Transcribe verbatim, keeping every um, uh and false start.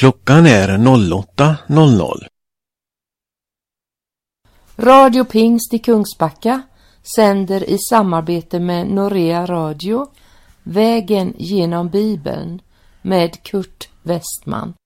Klockan är åtta noll noll. Radio Pingst i Kungsbacka sänder i samarbete med Norea Radio Vägen genom Bibeln med Kurt Westman.